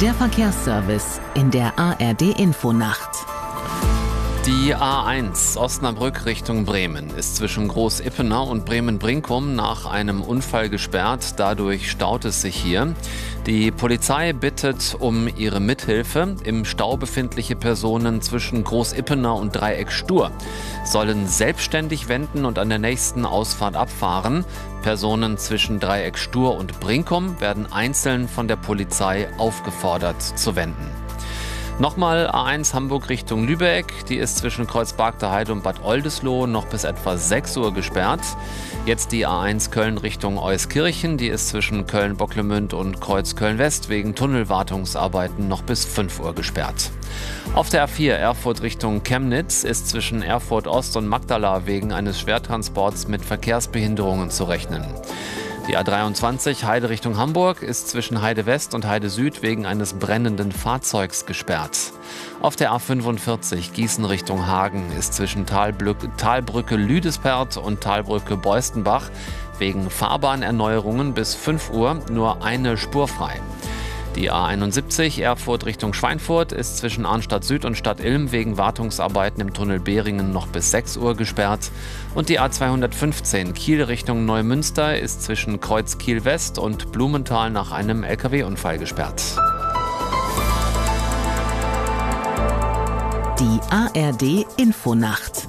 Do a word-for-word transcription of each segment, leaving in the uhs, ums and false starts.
Der Verkehrsservice in der A R D-Infonacht. Die A eins Osnabrück Richtung Bremen ist zwischen Groß-Ippenau und Bremen-Brinkum nach einem Unfall gesperrt. Dadurch staut es sich hier. Die Polizei bittet um ihre Mithilfe. Im Stau befindliche Personen zwischen Groß-Ippenau und Dreieck Stur sollen selbstständig wenden und an der nächsten Ausfahrt abfahren. Personen zwischen Dreieck Stur und Brinkum werden einzeln von der Polizei aufgefordert zu wenden. Nochmal A eins Hamburg Richtung Lübeck, die ist zwischen Kreuz-Bargter Heide und Bad Oldesloe noch bis etwa sechs Uhr gesperrt. Jetzt die A eins Köln Richtung Euskirchen, die ist zwischen Köln-Bocklemünd und Kreuz-Köln-West wegen Tunnelwartungsarbeiten noch bis fünf Uhr gesperrt. Auf der A vier Erfurt Richtung Chemnitz ist zwischen Erfurt Ost und Magdala wegen eines Schwertransports mit Verkehrsbehinderungen zu rechnen. Die A dreiundzwanzig Heide Richtung Hamburg ist zwischen Heide West und Heide Süd wegen eines brennenden Fahrzeugs gesperrt. Auf der A fünfundvierzig Gießen Richtung Hagen ist zwischen Talbrücke, Talbrücke Lüdesperth und Talbrücke Beustenbach wegen Fahrbahnerneuerungen bis fünf Uhr nur eine Spur frei. Die A einundsiebzig Erfurt Richtung Schweinfurt ist zwischen Arnstadt Süd und Stadt Ilm wegen Wartungsarbeiten im Tunnel Behringen noch bis sechs Uhr gesperrt. Und die A zweihundertfünfzehn Kiel Richtung Neumünster ist zwischen Kreuz Kiel West und Blumenthal nach einem L K W-Unfall gesperrt. Die A R D-Infonacht.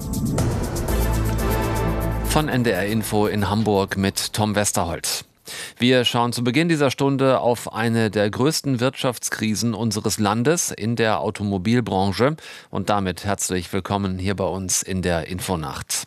Von N D R Info in Hamburg mit Tom Westerholt. Wir schauen zu Beginn dieser Stunde auf eine der größten Wirtschaftskrisen unseres Landes in der Automobilbranche. Und damit herzlich willkommen hier bei uns in der Infonacht.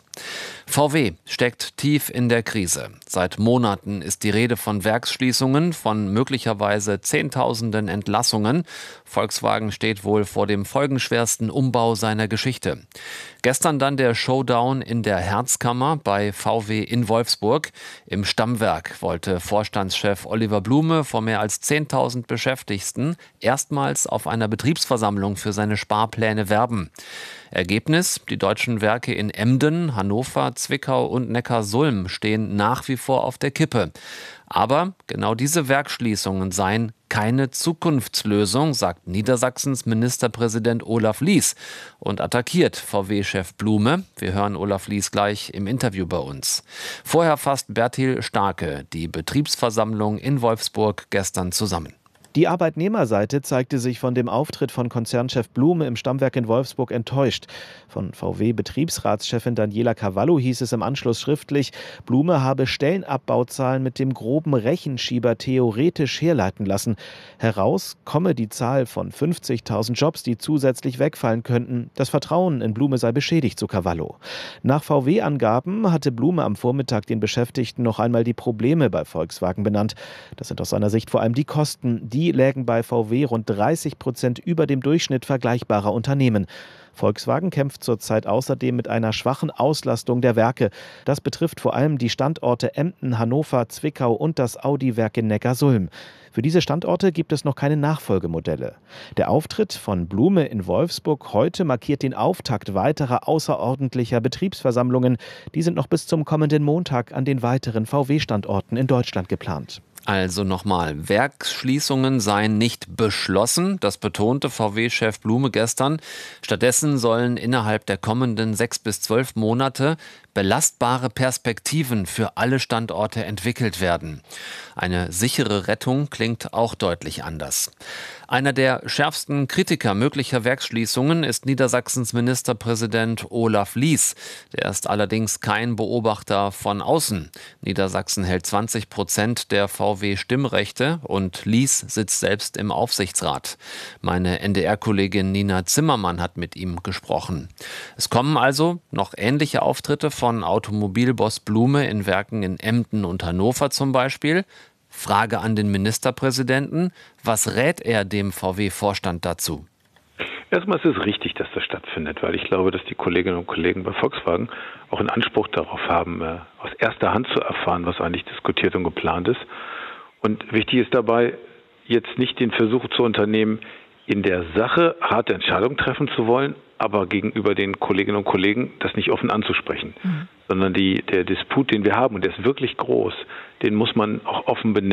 V W steckt tief in der Krise. Seit Monaten ist die Rede von Werksschließungen, von möglicherweise Zehntausenden Entlassungen. Volkswagen steht wohl vor dem folgenschwersten Umbau seiner Geschichte. Gestern dann der Showdown in der Herzkammer bei V W in Wolfsburg. Im Stammwerk wollte Vorstandschef Oliver Blume vor mehr als zehntausend Beschäftigten erstmals auf einer Betriebsversammlung für seine Sparpläne werben. Ergebnis: Die deutschen Werke in Emden, Hannover, Zwickau und Neckarsulm stehen nach wie vor auf der Kippe. Aber genau diese Werksschließungen seien keine Zukunftslösung, sagt Niedersachsens Ministerpräsident Olaf Lies und attackiert V W-Chef Blume. Wir hören Olaf Lies gleich im Interview bei uns. Vorher fasst Bertil Starke die Betriebsversammlung in Wolfsburg gestern zusammen. Die Arbeitnehmerseite zeigte sich von dem Auftritt von Konzernchef Blume im Stammwerk in Wolfsburg enttäuscht. Von V W-Betriebsratschefin Daniela Cavallo hieß es im Anschluss schriftlich, Blume habe Stellenabbauzahlen mit dem groben Rechenschieber theoretisch herleiten lassen. Heraus komme die Zahl von fünfzigtausend Jobs, die zusätzlich wegfallen könnten. Das Vertrauen in Blume sei beschädigt, so Cavallo. Nach V W-Angaben hatte Blume am Vormittag den Beschäftigten noch einmal die Probleme bei Volkswagen benannt. Das sind aus seiner Sicht vor allem die Kosten, die Die lägen bei V W rund dreißig Prozent über dem Durchschnitt vergleichbarer Unternehmen. Volkswagen kämpft zurzeit außerdem mit einer schwachen Auslastung der Werke. Das betrifft vor allem die Standorte Emden, Hannover, Zwickau und das Audi-Werk in Neckarsulm. Für diese Standorte gibt es noch keine Nachfolgemodelle. Der Auftritt von Blume in Wolfsburg heute markiert den Auftakt weiterer außerordentlicher Betriebsversammlungen. Die sind noch bis zum kommenden Montag an den weiteren V W-Standorten in Deutschland geplant. Also nochmal, Werksschließungen seien nicht beschlossen, das betonte V W-Chef Blume gestern. Stattdessen sollen innerhalb der kommenden sechs bis zwölf Monate belastbare Perspektiven für alle Standorte entwickelt werden. Eine sichere Rettung klingt auch deutlich anders. Einer der schärfsten Kritiker möglicher Werksschließungen ist Niedersachsens Ministerpräsident Olaf Lies. Der ist allerdings kein Beobachter von außen. Niedersachsen hält zwanzig Prozent der V W-Stimmrechte und Lies sitzt selbst im Aufsichtsrat. Meine N D R-Kollegin Nina Zimmermann hat mit ihm gesprochen. Es kommen also noch ähnliche Auftritte von Automobilboss Blume in Werken in Emden und Hannover zum Beispiel. Frage an den Ministerpräsidenten: Was rät er dem V W-Vorstand dazu? Erstmal ist es richtig, dass das stattfindet, weil ich glaube, dass die Kolleginnen und Kollegen bei Volkswagen auch einen Anspruch darauf haben, aus erster Hand zu erfahren, was eigentlich diskutiert und geplant ist. Und wichtig ist dabei, jetzt nicht den Versuch zu unternehmen, in der Sache harte Entscheidungen treffen zu wollen, aber gegenüber den Kolleginnen und Kollegen das nicht offen anzusprechen. Mhm. Sondern die, der Disput, den wir haben, und der ist wirklich groß, den muss man auch offen benennen.